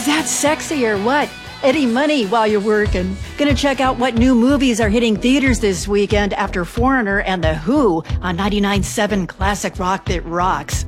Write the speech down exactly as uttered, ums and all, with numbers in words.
that sexy or what? Eddie Money while you're working. Gonna check out what new movies are hitting theaters this weekend after Foreigner and The Who on ninety-nine point seven Classic Rock that rocks.